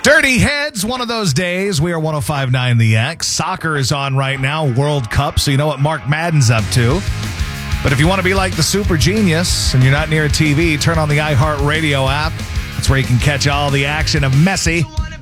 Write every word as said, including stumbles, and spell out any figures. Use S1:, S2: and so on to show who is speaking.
S1: Dirty Heads, one of those days. We are one oh five point nine The X. Soccer is on right now, World Cup, so you know what Mark Madden's up to. But if you want to be like the super genius and you're not near a T V, turn on the iHeartRadio app. That's where you can catch all the action of Messi